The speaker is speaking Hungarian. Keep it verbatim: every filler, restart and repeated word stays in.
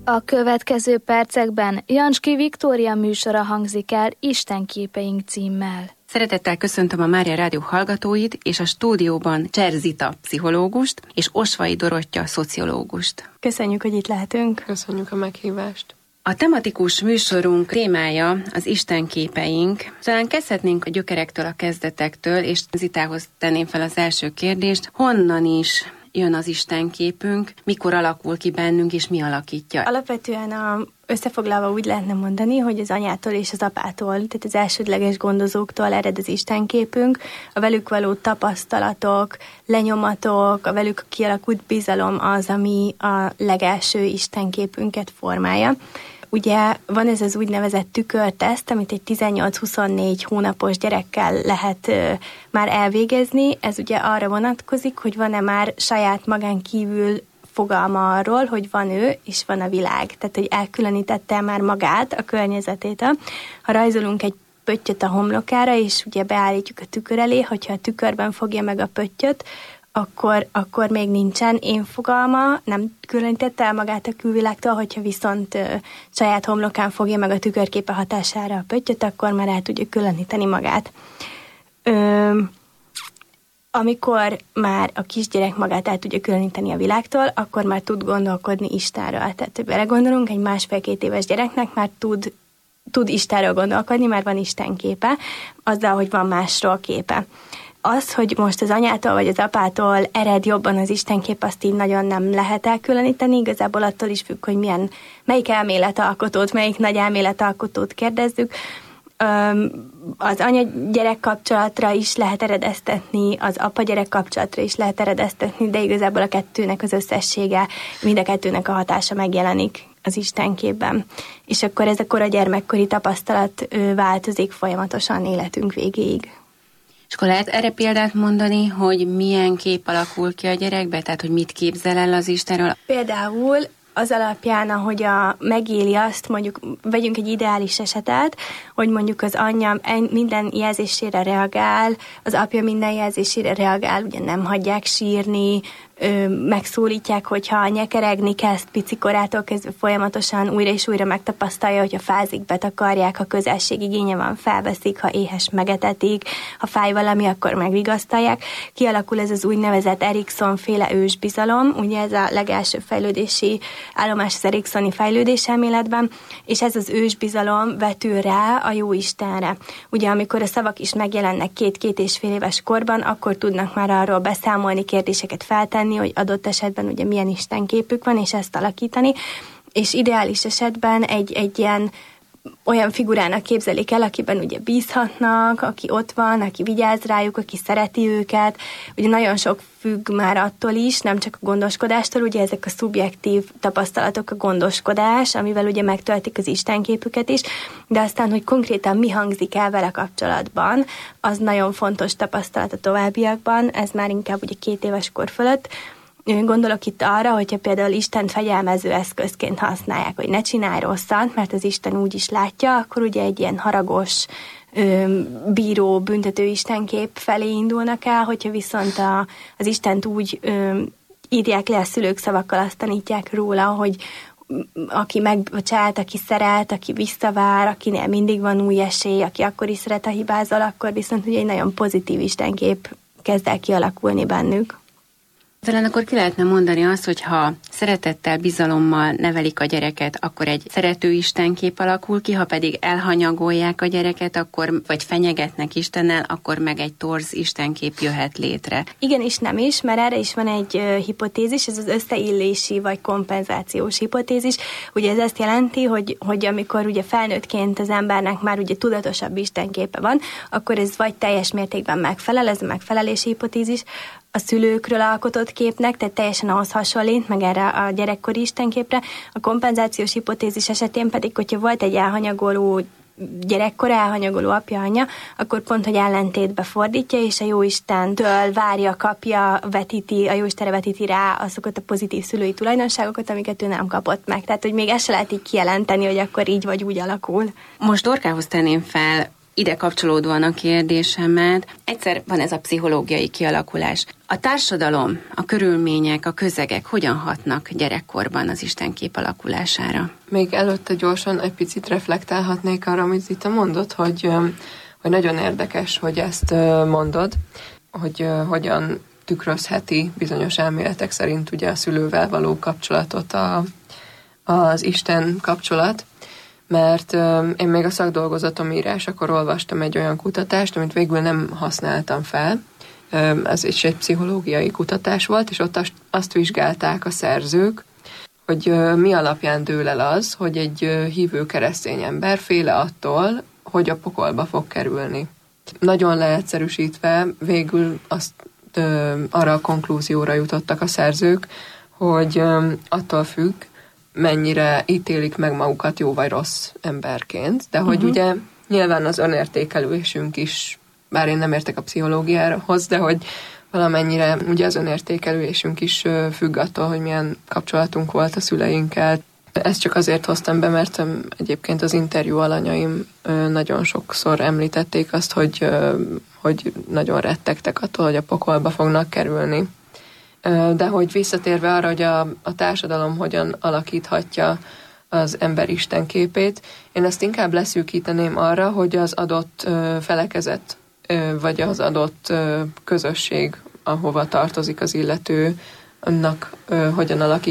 A következő percekben Janski Viktória műsora hangzik el Istenképeink címmel. Szeretettel köszöntöm a Mária Rádió hallgatóit és a stúdióban Cser Zita pszichológust és Osvai Dorottya szociológust. Köszönjük, hogy itt lehetünk. Köszönjük a meghívást. A tematikus műsorunk témája az Istenképeink. Talán kezdhetnénk a gyökerektől, a kezdetektől, és Zitához tenném fel az első kérdést. Honnan is jön az Istenképünk, mikor alakul ki bennünk, és mi alakítja? Alapvetően a, összefoglalva úgy lehetne mondani, hogy az anyától és az apától, tehát az elsődleges gondozóktól ered az Istenképünk, a velük való tapasztalatok, lenyomatok, a velük kialakult bizalom az, ami a legelső Istenképünket formálja. Ugye van ez az úgynevezett tükörteszt, amit egy tizennyolc-huszonnégy hónapos gyerekkel lehet ö, már elvégezni. Ez ugye arra vonatkozik, hogy van-e már saját magán kívül fogalma arról, hogy van ő, és van a világ. Tehát, hogy elkülönítette már magát, a környezetét. Ha rajzolunk egy pöttyöt a homlokára, és ugye beállítjuk a tükör elé, hogyha a tükörben fogja meg a pöttyöt, Akkor, akkor még nincsen én fogalma, nem különítette el magát a külvilágtól, hogyha viszont ö, saját homlokán fogja meg a tükörképe hatására a pöttyöt, akkor már el tudja különíteni magát. Ö, amikor már a kisgyerek magát el tudja különíteni a világtól, akkor már tud gondolkodni Istenről. Tehát, hogy belegondolunk, egy másfél-két éves gyereknek már tud, tud Istenről gondolkodni, már van Isten képe, azzal, hogy van másról képe. Az, hogy most az anyától vagy az apától ered jobban az Istenkép, azt így nagyon nem lehet elkülöníteni, igazából attól is függ, hogy milyen, melyik elméletalkotót, melyik nagy elméletalkotót kérdezzük. Az anya-gyerek kapcsolatra is lehet eredeztetni, az apa-gyerek kapcsolatra is lehet eredeztetni, de igazából a kettőnek az összessége, mind a kettőnek a hatása megjelenik az Istenképben. És akkor ez a kora gyermekkori tapasztalat változik folyamatosan életünk végéig. És akkor lehet erre példát mondani, hogy milyen kép alakul ki a gyerekbe? Tehát, hogy mit képzel el az Istenről? Például az alapján, ahogy a, megéli azt, mondjuk vegyünk egy ideális esetet, hogy mondjuk az anyja minden jelzésére reagál, az apja minden jelzésére reagál, ugye nem hagyják sírni, ö, megszólítják, hogyha nyekeregni kezd picikorától kezdve folyamatosan újra és újra megtapasztalja, hogyha fázik, betakarják, ha közelség igénye van, felveszik, ha éhes, megetetik, ha fáj valami, akkor megvigasztalják. Kialakul ez az úgynevezett Erikson-féle ősbizalom, ugye ez a legelső fejlődési állomás az eriksoni fejlődés elméletben, és ez az ősbizalom vetül rá a Jóistenre. Ugye amikor a szavak is megjelennek két-két és fél éves korban, akkor tudnak már arról beszámolni, kérdéseket feltenni, hogy adott esetben ugye milyen istenképük van, és ezt alakítani, és ideális esetben egy, egy ilyen olyan figurának képzelik el, akiben ugye bízhatnak, aki ott van, aki vigyáz rájuk, aki szereti őket. Ugye nagyon sok függ már attól is, nem csak a gondoskodástól, ugye ezek a szubjektív tapasztalatok, a gondoskodás, amivel ugye megtöltik az istenképüket is, de aztán, hogy konkrétan mi hangzik el vele kapcsolatban, az nagyon fontos tapasztalat a továbbiakban, ez már inkább ugye két éves kor fölött. Gondolok itt arra, hogyha például Istent fegyelmező eszközként használják, hogy ne csinálj rosszat, mert az Isten úgy is látja, akkor ugye egy ilyen haragos, bíró, büntető istenkép felé indulnak el, hogyha viszont a, az Istent úgy ö, írják le a szülők szavakkal, azt tanítják róla, hogy aki megbocsált, aki szeret, aki visszavár, akinél mindig van új esély, aki akkor is szeret, ha hibázol, akkor viszont ugye egy nagyon pozitív istenkép kezd el kialakulni bennük. Talán akkor ki lehetne mondani azt, hogy ha szeretettel, bizalommal nevelik a gyereket, akkor egy szerető istenkép alakul ki, ha pedig elhanyagolják a gyereket, akkor, vagy fenyegetnek Istennel, akkor meg egy torz istenkép jöhet létre. Igen és nem is, mert erre is van egy uh, hipotézis, ez az összeillési vagy kompenzációs hipotézis. Ugye ez azt jelenti, hogy, hogy amikor ugye felnőttként az embernek már ugye tudatosabb istenképe van, akkor ez vagy teljes mértékben megfelel, ez a megfelelési hipotézis, a szülőkről alkotott képnek, tehát teljesen ahhoz hasonlít, meg erre a gyerekkori istenképre. A kompenzációs hipotézis esetén pedig, hogyha volt egy elhanyagoló gyerekkora, elhanyagoló apja, anyja, akkor pont, hogy ellentétbe fordítja, és a Jóistentől várja, kapja, vetíti, a Jóistenre vetíti rá azokat a pozitív szülői tulajdonságokat, amiket ő nem kapott meg. Tehát, hogy még ezt se lehet így kijelenteni, hogy akkor így vagy úgy alakul. Most Dorkához tenném fel ide kapcsolódóan a kérdésemet. Egyszer van ez a pszichológiai kialakulás. A társadalom, a körülmények, a közegek hogyan hatnak gyerekkorban az istenkép alakulására? Még előtte gyorsan egy picit reflektálhatnék arra, amit Zita mondott, hogy, hogy nagyon érdekes, hogy ezt mondod, hogy hogyan tükrözheti bizonyos elméletek szerint ugye a szülővel való kapcsolatot a, az Isten kapcsolat, mert én még a szakdolgozatom írásakor olvastam egy olyan kutatást, amit végül nem használtam fel. Ez is egy pszichológiai kutatás volt, és ott azt vizsgálták a szerzők, hogy mi alapján dől el az, hogy egy hívő keresztény ember féle attól, hogy a pokolba fog kerülni. Nagyon leegyszerűsítve végül azt arra a konklúzióra jutottak a szerzők, hogy attól függ, mennyire ítélik meg magukat jó vagy rossz emberként, de hogy uh-huh. ugye nyilván az önértékelésünk is, bár én nem értek a pszichológiához, de hogy valamennyire ugye az önértékelésünk is függ attól, hogy milyen kapcsolatunk volt a szüleinkkel. Ezt csak azért hoztam be, mert egyébként az interjú alanyaim nagyon sokszor említették azt, hogy, hogy nagyon rettegtek attól, hogy a pokolba fognak kerülni. De hogy visszatérve arra, hogy a, a társadalom hogyan alakíthatja az ember Isten képét, én ezt inkább leszűkíteném arra, hogy az adott felekezet, vagy az adott közösség, ahova tartozik az illető, annak hogyan alakítja